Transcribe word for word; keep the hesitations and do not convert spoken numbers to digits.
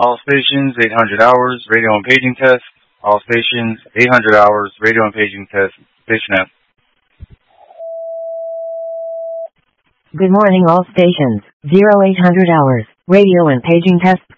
All stations, eight hundred hours, radio and paging test. All stations, eight hundred hours, radio and paging test. Station F. Good morning all stations, zero eight hundred hours, radio and paging test.